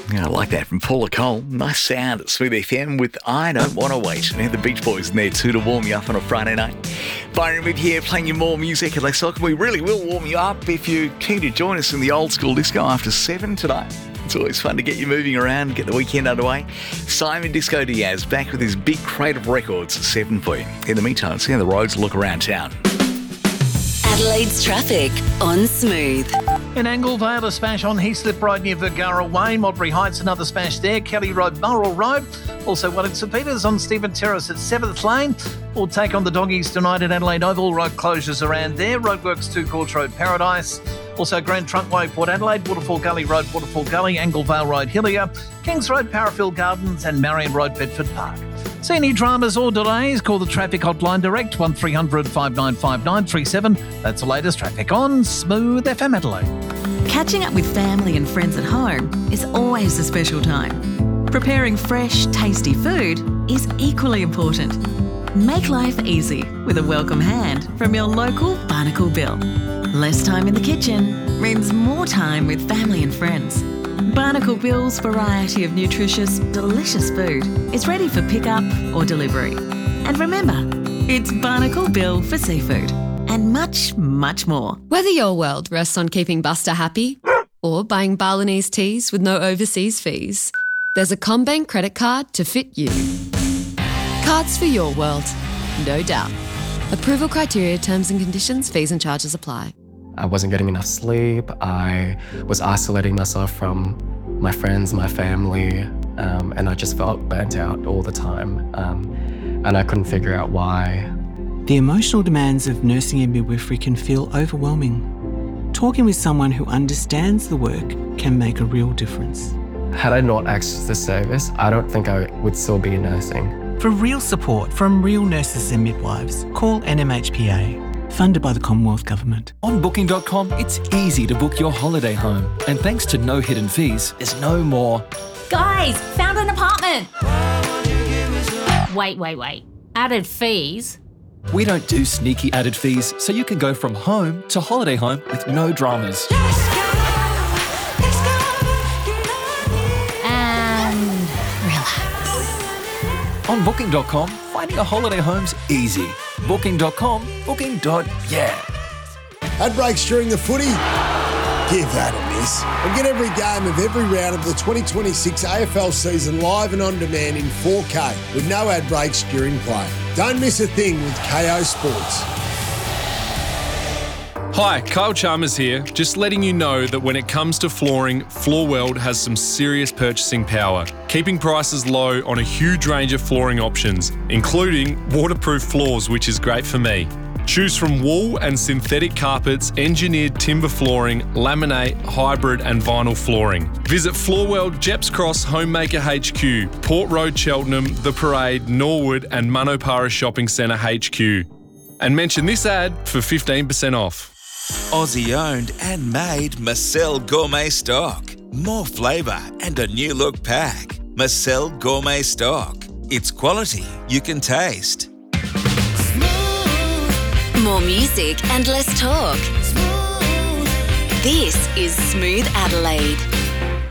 Yeah, I like that from Paula Cole. Nice sound at Smooth FM with I Don't Want to Wait. And the Beach Boys in there too to warm you up on a Friday night. Byron with here playing you more music at Lex Lock. We really will warm you up if you're keen to join us in the old school disco after 7 today. It's always fun to get you moving around, get the weekend underway. Simon Disco Diaz back with his big crate of records at 7 for you. In the meantime, see how the roads look around town. Adelaide's traffic on Smooth. In Anglevale, a smash on Heathslip Road near Vergara Way. Modbury Heights, another smash there. Kelly Road, Burrell Road. Also one at St Peters on Stephen Terrace at 7th Lane. We'll take on the doggies tonight at Adelaide Oval. Road closures around there. Roadworks 2 Courts Road, Paradise. Also Grand Trunkway, Port Adelaide. Waterfall Gully Road, Waterfall Gully. Anglevale Road, Hillier. Kings Road, Parafield Gardens and Marion Road, Bedford Park. See any dramas or delays? Call the traffic hotline direct 1300 595 937. That's the latest traffic on Smooth FM Adelaide. Catching up with family and friends at home is always a special time. Preparing fresh, tasty food is equally important. Make life easy with a welcome hand from your local Barnacle Bill. Less time in the kitchen means more time with family and friends. Barnacle Bill's variety of nutritious, delicious food is ready for pickup or delivery. And remember, it's Barnacle Bill for seafood and much, much more. Whether your world rests on keeping Buster happy or buying Balinese teas with no overseas fees, there's a CommBank credit card to fit you. Cards for your world, no doubt. Approval criteria, terms and conditions, fees and charges apply. I wasn't getting enough sleep. I was isolating myself from my friends, my family, and I just felt burnt out all the time. And I couldn't figure out why. The emotional demands of nursing and midwifery can feel overwhelming. Talking with someone who understands the work can make a real difference. Had I not accessed this service, I don't think I would still be nursing. For real support from real nurses and midwives, call NMHPA. Funded by the Commonwealth Government. On Booking.com, it's easy to book your holiday home. And thanks to no hidden fees, there's no more. Guys, found an apartment. Wait. Added fees? We don't do sneaky added fees, so you can go from home to holiday home with no dramas. And relax. On Booking.com, finding a holiday home's easy. Booking.com, booking.yeah. Ad breaks during the footy? Give that a miss. And get every game of every round of the 2026 AFL season live and on demand in 4K with no ad breaks during play. Don't miss a thing with KO Sports. Hi, Kyle Chalmers here. Just letting you know that when it comes to flooring, Floorworld has some serious purchasing power, keeping prices low on a huge range of flooring options, including waterproof floors, which is great for me. Choose from wool and synthetic carpets, engineered timber flooring, laminate, hybrid and vinyl flooring. Visit Floorworld, Jeps Cross, Homemaker HQ, Port Road, Cheltenham, The Parade, Norwood and Manopara Shopping Centre HQ. And mention this ad for 15% off. Aussie owned and made Marcel Gourmet Stock. More flavour and a new look pack. Marcel Gourmet Stock. It's quality you can taste. More music and less talk. This is Smooth Adelaide.